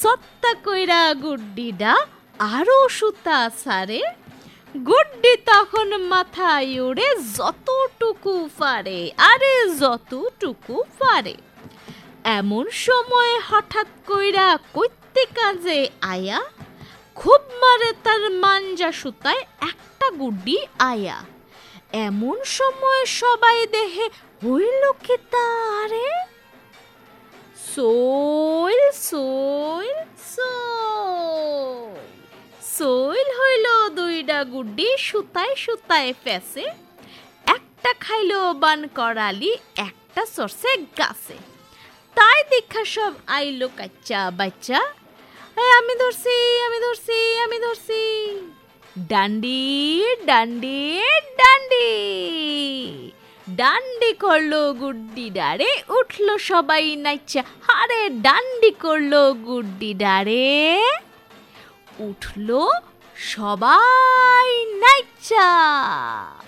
সত্তা কইরা গুড্ডিডা আরো সুতা সারে। গুড্ডি তখন মাথায় ওড়ে যতটুকু পারে, আরে যতটুকু পারে। এমন সময় হঠাৎ কইরা কইতে কাজে আয়া, খুব মারে তার মাঞ্জা সুতায় একটা গুড্ডি আয়া। এমন সময় সবাই দেহে হইল কি তারে, সইল সইল সইল। সইল হইল দুইটা গুড্ডি সুতায় সুতায় ফেসে। একটা খাইল বান করালি, একটা সরষে গাছে। তাই দেখা সব আইলো কাচ্চা বাচ্চা, আমি ধরছি আমি ধরছি আমি ধরছি। ডান্ডি ডান্ডি ডান্ডি, ডান্ডি করলো গুড্ডি ডারে, উঠলো সবাই নাইচা। আরে ডান্ডি করলো গুড্ডি ডারে, উঠলো সবাই নাইচা।